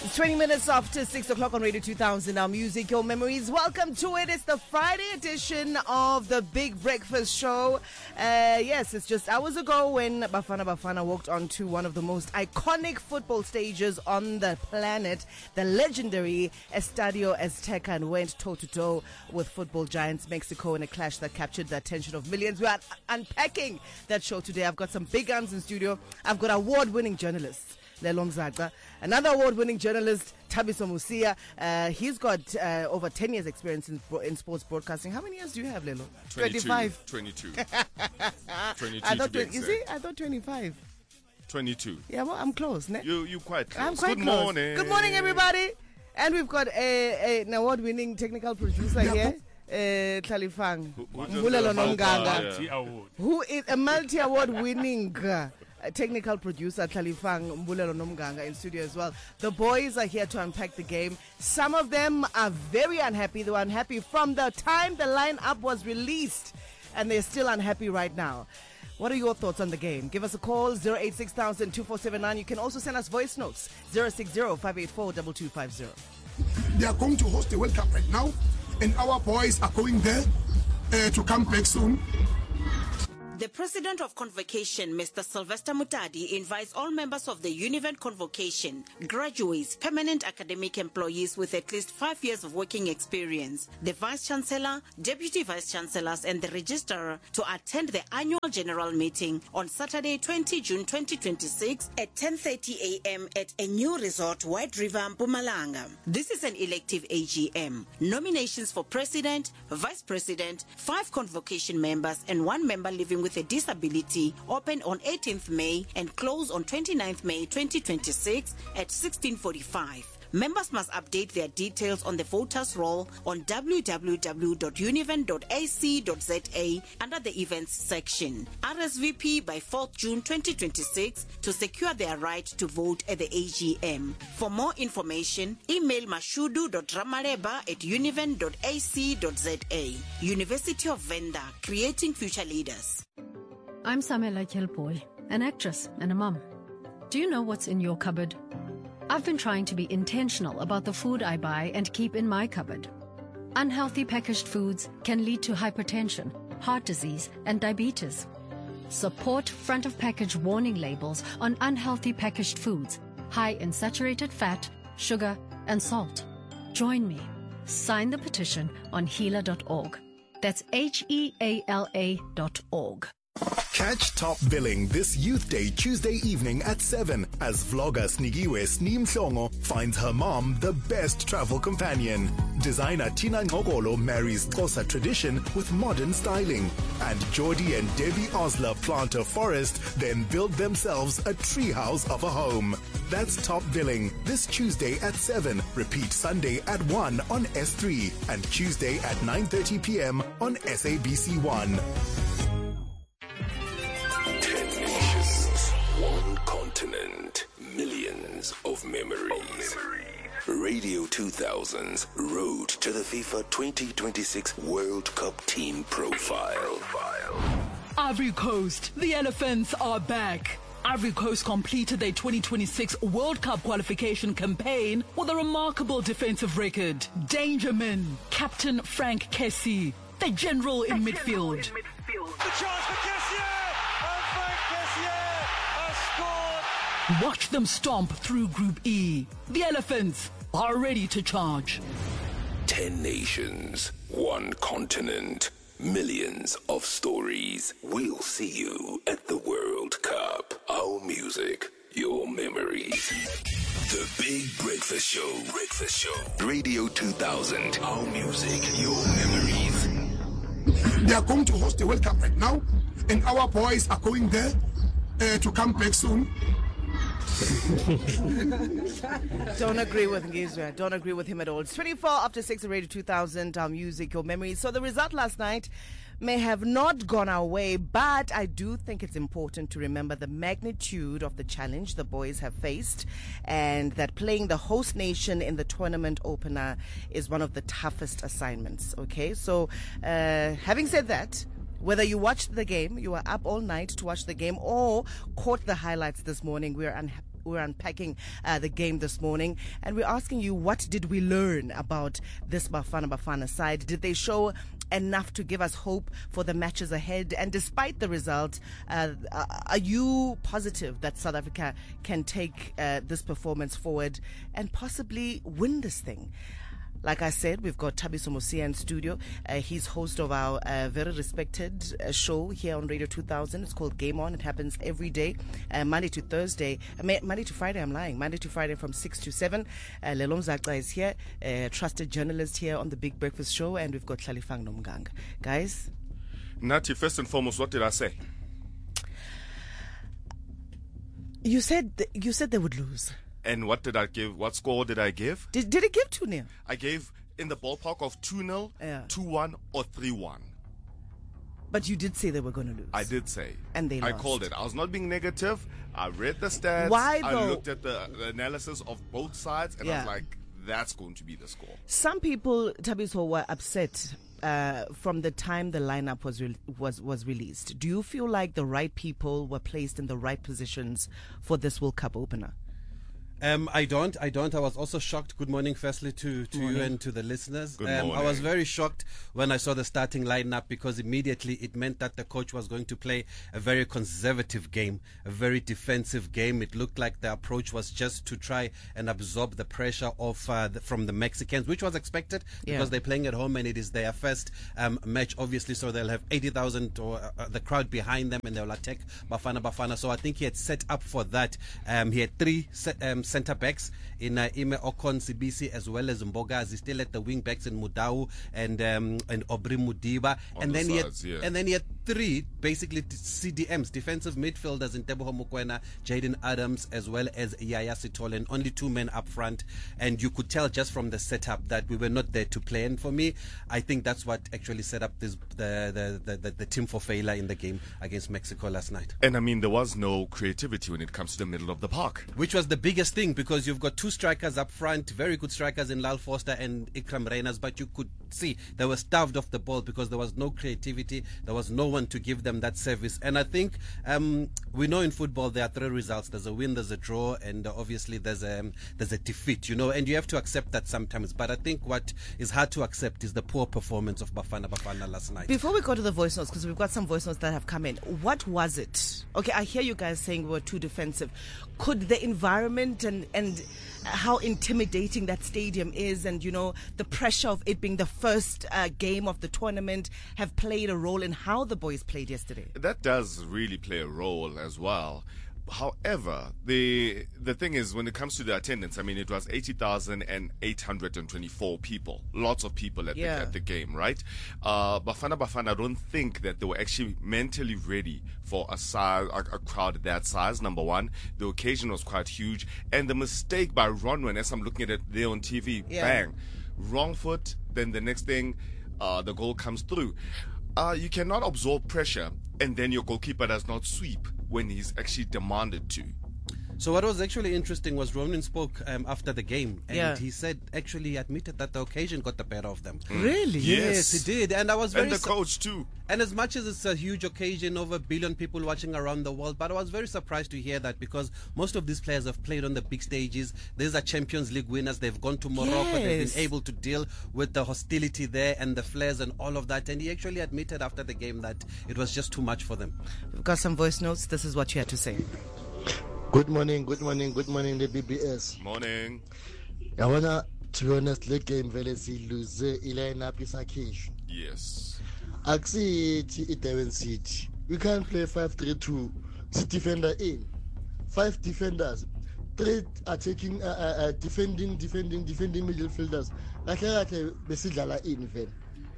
20 minutes after 6 o'clock on Radio 2000, our music, your memories. Welcome to it. It's the Friday edition of the Big Breakfast Show. Yes, it's just hours ago when Bafana walked onto one of the most iconic football stages on the planet, the legendary Estadio Azteca, and went toe-to-toe with football giants Mexico in a clash that captured the attention of millions. We are unpacking that show today. I've got some big guns in studio. I've got award-winning journalists. Lelo Mzaqa, another award-winning journalist, Thabiso Mosia. He's got over 10 years experience in sports broadcasting. How many years do you have, Lelo? 25. 22. 22 I thought 25. 22. Yeah, well, I'm close. Ne? You quite close. I'm quite Good close. morning. Good morning, everybody. And we've got an award-winning technical producer here. Tlalifang Mbulelo Nomganga, who is a multi-award winning technical producer. Tlalifang Mbulelo Nomganga in studio as well. The boys are here to unpack the game. Some of them are very unhappy. They were unhappy from the time the lineup was released, and they're still unhappy right now. What are your thoughts on the game? Give us a call, 086-2479. You can also send us voice notes, 060-584-2250. They are going to host the World Cup right now, and our boys are going there to come back soon. The President of Convocation, Mr. Sylvester Mutadi, invites all members of the Univen Convocation, graduates, permanent academic employees with at least 5 years of working experience, the Vice-Chancellor, Deputy Vice-Chancellors, and the Registrar to attend the annual general meeting on Saturday, 20 June 2026 at 10:30 a.m. at a new resort, White River, Mpumalanga. This is an elective AGM. Nominations for President, Vice President, 5 Convocation members, and 1 member living with a disability open on 18th May and close on 29th May 2026 at 16:45. Members must update their details on the voters roll on www.univen.ac.za under the events section. RSVP by 4th June 2026 to secure their right to vote at the AGM. For more information, email mashudu.ramareba@univen.ac.za. University of Venda, creating future leaders. I'm Samela Kelpoy, an actress and a mum. Do you know what's in your cupboard? I've been trying to be intentional about the food I buy and keep in my cupboard. Unhealthy packaged foods can lead to hypertension, heart disease, and diabetes. Support front of package warning labels on unhealthy packaged foods, high in saturated fat, sugar, and salt. Join me. Sign the petition on heala.org. That's HEALA.org. Catch Top Billing this Youth Day Tuesday evening at 7 as vlogger Snigiwe Sneem Mhlongo finds her mom the best travel companion. Designer Tina Ngokolo marries Xhosa tradition with modern styling. And Geordie and Debbie Osler plant a forest, then build themselves a treehouse of a home. That's Top Billing this Tuesday at 7. Repeat Sunday at 1 on S3 and Tuesday at 9:30 p.m. on SABC1. Millions of memories. Radio 2000's Road to the FIFA 2026 World Cup Team Profile. Ivory Coast, the Elephants are back. Ivory Coast completed their 2026 World Cup qualification campaign with a remarkable defensive record. Dangerman, Captain Frank Kessie, the general in midfield. The chance for Kessie! And Frank Kessie has scored! Watch them stomp through Group E. The Elephants are ready to charge. 10 nations, 1 continent, millions of stories. We'll see you at the World Cup. Our music, your memories. The Big Breakfast Show. Radio 2000. Our music, your memories. They are going to host the World Cup right now, and our boys are going there to come back soon. Don't agree with Ngizwe. Don't agree with him at all. It's 24 after 6 on Radio 2000, our music, your memories. So the result last night may have not gone our way, but I do think it's important to remember the magnitude of the challenge the boys have faced, and that playing the host nation in the tournament opener is one of the toughest assignments. Okay, so having said that, whether you watched the game, you were up all night to watch the game, or caught the highlights this morning, we are we're unpacking the game this morning, and we're asking you, what did we learn about this Bafana Bafana side? Did they show enough to give us hope for the matches ahead? And despite the result, are you positive that South Africa can take this performance forward and possibly win this thing? Like I said, we've got Thabiso Mosia in studio. He's host of our very respected show here on Radio 2000. It's called Game On. It happens every day, Monday to Thursday. Monday to Friday, I'm lying. Monday to Friday from 6 to 7. Lelom Zakla is here, trusted journalist here on the Big Breakfast Show. And we've got Hlalifang Nomgang. Guys? Nati, first and foremost, what did I say? You said they would lose. And what did I give? What score did I give? Did it give 2-0? I gave in the ballpark of 2-0, 2-1, or 3-1. But you did say they were going to lose. I did say. And they lost. I called it. I was not being negative. I read the stats. Why though? I looked at the analysis of both sides, and I was like, that's going to be the score. Some people, Thabiso, were upset from the time the lineup was released. Do you feel like the right people were placed in the right positions for this World Cup opener? I don't. I was also shocked. Good morning, firstly, to you and to the listeners. Good morning. I was very shocked when I saw the starting lineup, because immediately it meant that the coach was going to play a very conservative game, a very defensive game. It looked like the approach was just to try and absorb the pressure of from the Mexicans, which was expected because they're playing at home and it is their first match, obviously. So they'll have 80,000 or the crowd behind them, and they'll attack Bafana Bafana. So I think he had set up for that. He had three centre backs in Ime Okon Sibisi, as well as Mbogazi, still at the wing backs in Mudau and Obri Mudiba, and then he had three basically CDMs, defensive midfielders, in Teboho Mokoena, Jaden Adams, as well as Yaya Sitole, and only two men up front. And you could tell just from the setup that we were not there to play. And for me, I think that's what actually set up the team for failure in the game against Mexico last night. And I mean, there was no creativity when it comes to the middle of the park, which was the biggest thing, because you've got two strikers up front, very good strikers in Lal Foster and Ikram Reyners, but you could see they were starved of the ball because there was no creativity, there was no one to give them that service. And I think we know in football there are three results: there's a win, there's a draw, and obviously there's a defeat, and you have to accept that sometimes. But I think what is hard to accept is the poor performance of Bafana Bafana last night. Before we go to the voice notes, because we've got some voice notes that have come in, what was it? Okay, I hear you guys saying we were too defensive. Could the environment and how intimidating that stadium is, and the pressure of it being the first game of the tournament, have played a role in how the boys played yesterday? That does really play a role as well. However, the thing is, when it comes to the attendance, I mean, it was 80,824 people. Lots of people at the game, right? Bafana Bafana, I don't think that they were actually mentally ready for a crowd that size, number one. The occasion was quite huge. And the mistake by Ronwen, as I'm looking at it there on TV, bang, wrong foot, then the next thing, the goal comes through. You cannot absorb pressure and then your goalkeeper does not sweep when he's actually demanded to. So what was actually interesting was Ronan spoke after the game, and he said, actually he admitted that the occasion got the better of them. Really? Yes, he did. And I was very and the coach too. And as much as it's a huge occasion, over 1 billion people watching around the world, but I was very surprised to hear that, because most of these players have played on the big stages. These are Champions League winners. They've gone to Morocco. They've been able to deal with the hostility there and the flares and all of that. And he actually admitted after the game that it was just too much for them. We've got some voice notes. This is what you had to say. Good morning, the BBS. Morning. I wanna, to be honest, the game vele lose lineup is a cash. Yes. Axi Itaewon City. We can't play 5-3-2. Defender in. 5 defenders. 3 attacking, defending midfielders. Like besidlala in vele.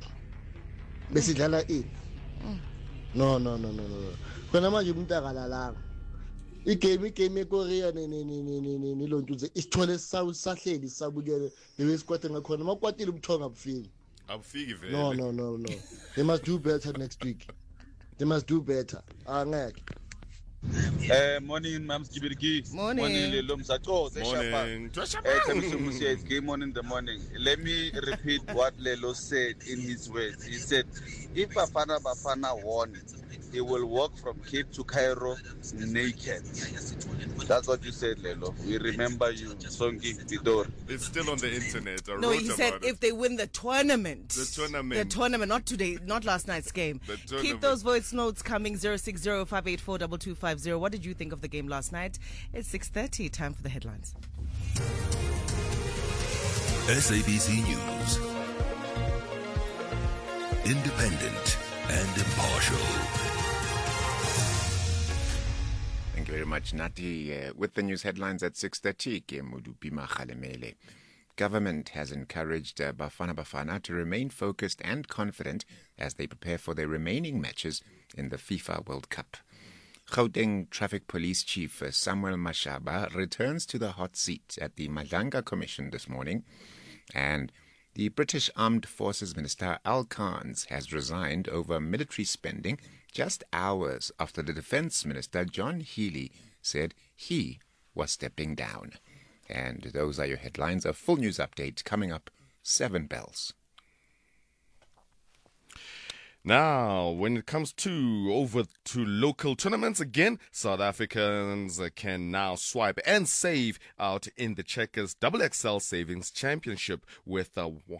Besidlala in. No. Khona manje umuntu akalalanga. Igame eKorea nilontuze isithole sahleli sabukele lewesikwathi ngakhona makwatile ubuthonga abufiki vele. No. They must do better next week. They must do better. Angeke. Morning, Mams Gibirgi. Morning. Morning. It's Game On in the morning. Let me repeat what Lelo said in his words. He said, if Bafana won, he will walk from Cape to Cairo naked. That's what you said, Lelo. We remember you, Songi Vidor. It's still on the internet. No, he said if they win the tournament. The tournament. The tournament, not today, not last night's game. Keep those voice notes coming, 060-584-2250. What did you think of the game last night? It's 6:30, time for the headlines. SABC News. Independent and impartial. Thank you very much, Nati. With the news headlines at 6:30, Gemudupima Khalemele. Government has encouraged Bafana Bafana to remain focused and confident as they prepare for their remaining matches in the FIFA World Cup. Gauteng Traffic Police Chief Samuel Mashaba returns to the hot seat at the Madlanga Commission this morning, and the British Armed Forces Minister Al Khans has resigned over military spending just hours after the Defence Minister John Healey said he was stepping down. And those are your headlines. A full news update coming up 7 bells. Now, when it comes over to local tournaments again, South Africans can now swipe and save out in the Checkers XXL Savings Championship with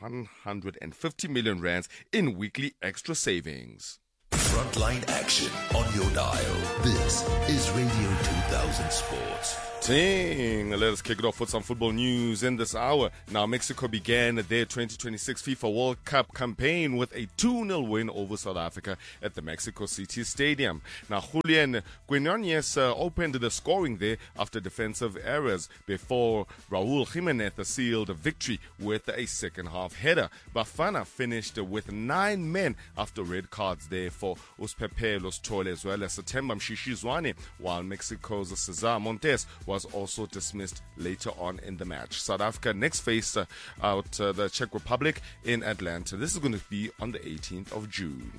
150 million rands in weekly extra savings. Frontline action on your dial. This is Radio 2000 Sports. Let us kick it off with some football news in this hour. Now, Mexico began their 2026 FIFA World Cup campaign with a 2-0 win over South Africa at the Mexico City Stadium. Now, Julian Quinones opened the scoring there after defensive errors before Raul Jimenez sealed a victory with a second-half header. Bafana finished with 9 men after red cards there for Uspepe Los Tole as well as September Mshishizwane, while Mexico's Cesar Montes was also dismissed later on in the match. South Africa next face out the Czech Republic in Atlanta. This is going to be on the 18th of June.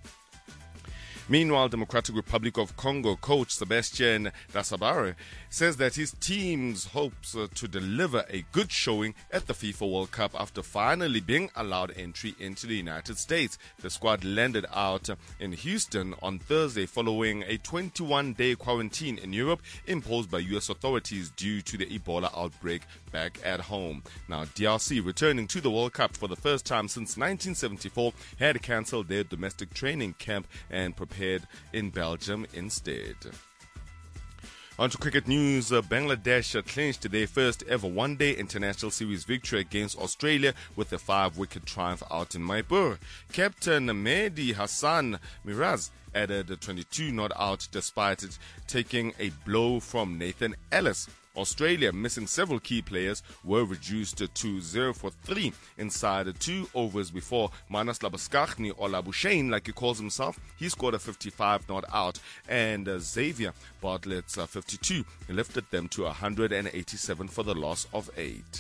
Meanwhile, Democratic Republic of Congo coach Sebastian Dasabare says that his team's hopes to deliver a good showing at the FIFA World Cup after finally being allowed entry into the United States. The squad landed out in Houston on Thursday following a 21-day quarantine in Europe imposed by U.S. authorities due to the Ebola outbreak back at home. Now, DRC, returning to the World Cup for the first time since 1974, had cancelled their domestic training camp and prepared in Belgium instead. On to cricket news. Bangladesh clinched their first ever one-day international series victory against Australia with a 5-wicket triumph out in Maipur. Captain Mehdi Hassan Miraz added 22 not out despite it taking a blow from Nathan Ellis. Australia, missing several key players, were reduced to 0 for 3 inside 2 overs before Manas Labuskaghni, or Labuschagne like he calls himself. He scored a 55 not out, and Xavier Bartlett's 52 lifted them to 187 for the loss of 8.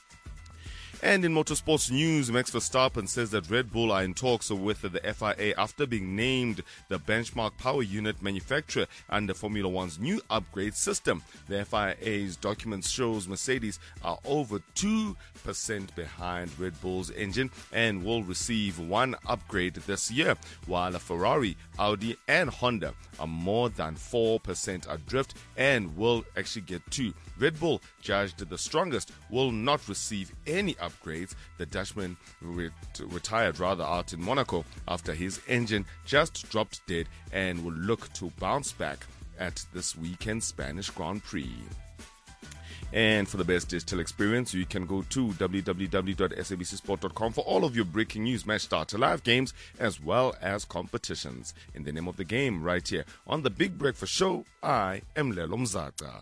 And in motorsports news, Max Verstappen says that Red Bull are in talks with the FIA after being named the benchmark power unit manufacturer under Formula One's new upgrade system. The FIA's documents shows Mercedes are over 2% behind Red Bull's engine and will receive 1 upgrade this year, while Ferrari, Audi and Honda are more than 4% adrift and will actually get 2. Red Bull, judged the strongest, will not receive any upgrades. The Dutchman retired out in Monaco after his engine just dropped dead and will look to bounce back at this weekend's Spanish Grand Prix. And for the best digital experience, you can go to www.sabcsport.com for all of your breaking news, match starter, live games, as well as competitions. In the name of the game, right here on the Big Breakfast Show, I am Lelo Mzata.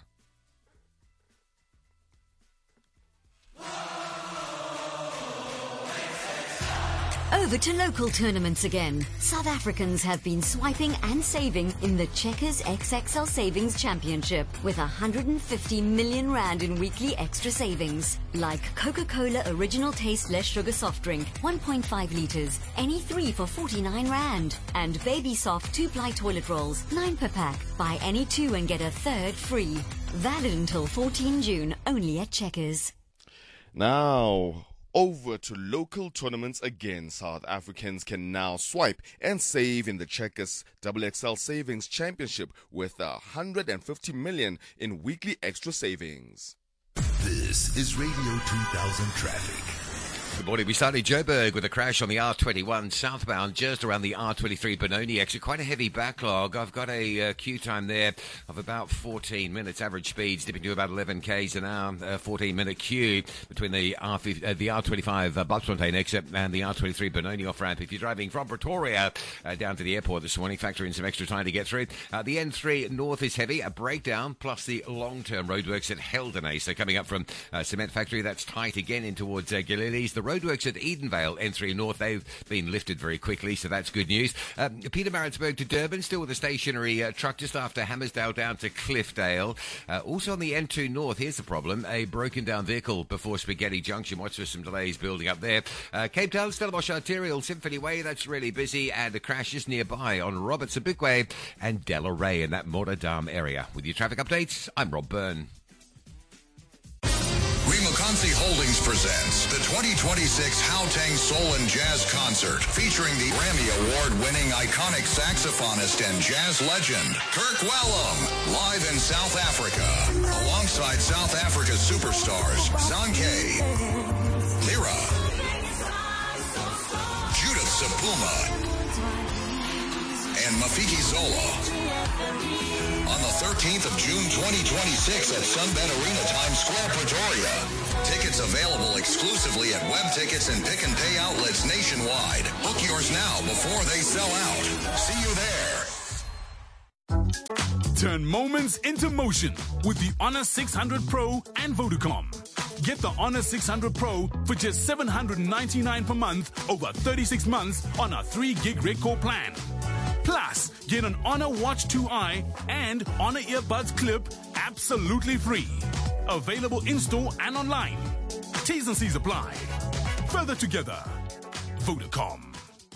Over to local tournaments again. South Africans have been swiping and saving in the Checkers XXL Savings Championship with 150 million rand in weekly extra savings. Like Coca-Cola Original Taste Less Sugar Soft Drink, 1.5 litres, any 3 for 49 rand. And Baby Soft 2-ply toilet rolls, 9 per pack. Buy any 2 and get a third free. Valid until 14 June, only at Checkers. Now, Over to local tournaments again. South Africans can now swipe and save in the Checkers XXL Savings Championship with 150 million in weekly extra savings. This is Radio 2000 Traffic. Good morning. We started Joburg with a crash on the R21 southbound just around the R23 Benoni exit. Quite a heavy backlog. I've got a queue time there of about 14 minutes. Average speeds dipping to about 11 k's an hour. 14-minute queue between the R25 Bloemfontein exit and the R23 Benoni off-ramp. If you're driving from Pretoria down to the airport this morning, factor in some extra time to get through. The N3 north is heavy. A breakdown plus the long-term roadworks at Heldenay. So coming up from Cement Factory, that's tight again in towards Galilees. The roadworks at Edenvale, N3 North, they've been lifted very quickly, so that's good news. Pietermaritzburg to Durban, still with a stationary truck just after Hammersdale down to Cliffdale. Also on the N2 North, here's the problem, a broken down vehicle before Spaghetti Junction. Watch for some delays building up there. Cape Town, Stellenbosch Arterial, Symphony Way, that's really busy, and a crash just nearby on Robert Sobukwe and Delaray in that Moradam area. With your traffic updates, I'm Rob Byrne. Remokansi Holdings presents the 2026 Gauteng Soul and Jazz Concert featuring the Grammy Award-winning iconic saxophonist and jazz legend Kirk Whalum, live in South Africa, alongside South Africa's superstars Zanke, Lira, Judith Sapuma, and Mafiki Zola. On the 13th of June 2026 at Sunbet Arena, Times Square, Pretoria. Tickets available exclusively at web tickets and pick and pay outlets nationwide. Book yours now before they sell out. See you there. Turn moments into motion with the Honor 600 Pro and Vodacom. Get the Honor 600 Pro for just $799 per month over 36 months on a 3-gig Redcore plan. Plus, get an Honor Watch 2i and Honor Earbuds Clip absolutely free. Available in-store and online. T's and C's apply. Further together. Vodacom.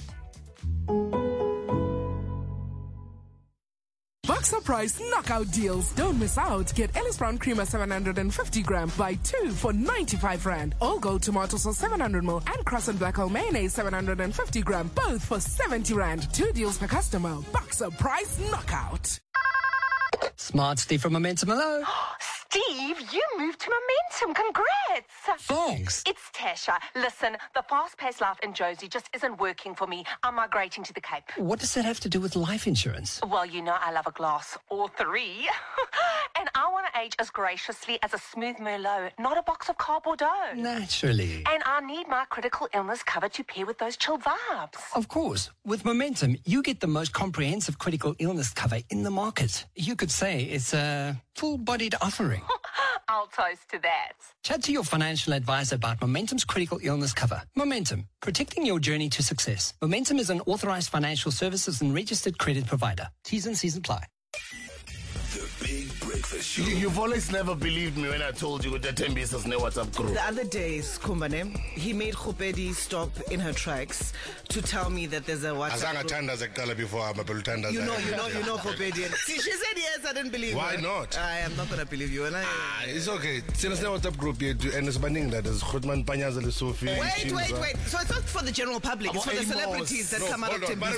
Boxer Price knockout deals. Don't miss out. Get Ellis Brown Creamer 750 gram. Buy 2 for 95 rand. All Gold Tomato Sauce 700 ml and Crescent Black Hole Mayonnaise 750 gram. Both for 70 rand. 2 deals per customer. Boxer Price knockout. Smart Steve from Momentum. Hello. Steve, you moved to Momentum. Congrats. Thanks. It's Tasha. Listen, the fast-paced life in Josie just isn't working for me. I'm migrating to the Cape. What does that have to do with life insurance? Well, you know I love a glass or 3. And I want to age as graciously as a smooth Merlot, not a box of car Bordeaux. Naturally. And I need my critical illness cover to pair with those chilled vibes. Of course. With Momentum, you get the most comprehensive critical illness cover in the market. You could say it's a full-bodied offering. I'll toast to that. Chat to your financial advisor about Momentum's critical illness cover. Momentum, protecting your journey to success. Momentum is an authorized financial services and registered credit provider. T's and C's apply. The Big Breakfast Show. You've always never believed me when I told you that Tembi has no WhatsApp group. The other day, Kumbane, he made Khupedi stop in her tracks to tell me that there's a WhatsApp group. You know Khupedi. See, she said yes, I didn't believe her. Why not? I am not going to believe you. It's okay. Since no WhatsApp group, and it's banning that there's Khutman Panyazali Sophie. Wait. So it's not for the general public, it's for the celebrities that come out of Tembi.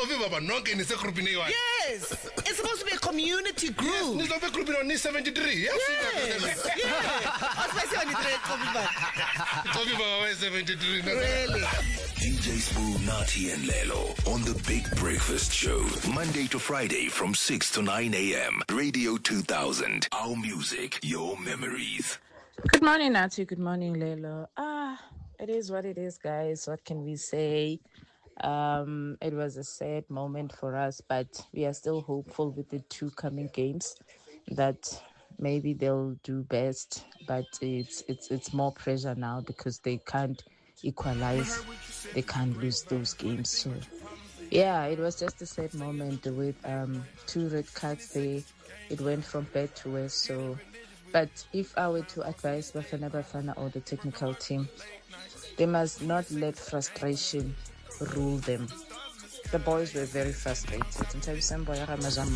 Yes! It's supposed to be a community group. Yes, it's a group in 73. Yes. I was 73. Really? DJ Smooth, Nati and Lelo on the Big Breakfast Show. Monday to Friday from 6 to 9 a.m. Radio 2000. Our music, your memories. Good morning, Nati. Good morning, Lelo. It is what it is, guys. What can we say? It was a sad moment for us, but we are still hopeful with the 2 coming games that maybe they'll do best. But it's more pressure now because they can't equalize, they can't lose those games. So yeah, it was just a sad moment with 2 red cards there. It went from bad to worse. So, but if I were to advise Bafana Bafana or the technical team, they must not let frustration rule them. The boys were very frustrated.